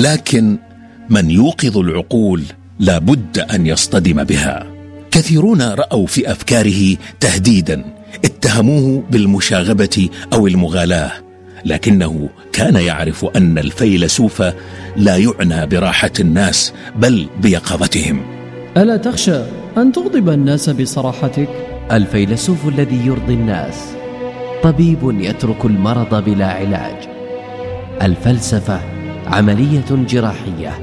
لكن من يوقظ العقول لا بد أن يصطدم بها. كثيرون رأوا في أفكاره تهديدا، اتهموه بالمشاغبة أو المغالاة، لكنه كان يعرف أن الفيلسوف لا يعنى براحة الناس بل بيقظتهم. ألا تخشى أن تغضب الناس بصراحتك؟ الفيلسوف الذي يرضي الناس طبيب يترك المرض بلا علاج. الفلسفة عملية جراحية